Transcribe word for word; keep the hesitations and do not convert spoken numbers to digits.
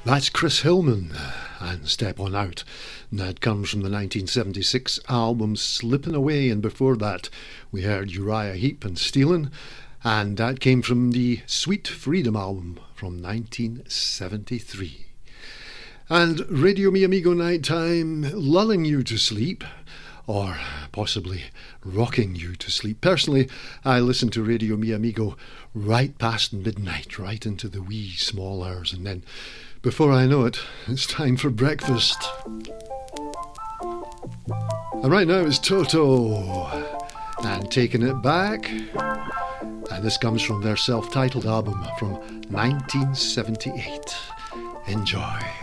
That's Chris Hillman and Step On Out. And that comes from the nineteen seventy-six album Slippin' Away, and before that we heard Uriah Heep and Stealin', and that came from the Sweet Freedom album from nineteen seventy-three. And Radio Mi Amigo Nighttime, lulling you to sleep, or possibly rocking you to sleep. Personally, I listen to Radio Mi Amigo right past midnight, right into the wee small hours, and then before I know it, it's time for breakfast. And right now it's Toto and Taking It Back, and this comes from their self-titled album from nineteen seventy-eight. Enjoy.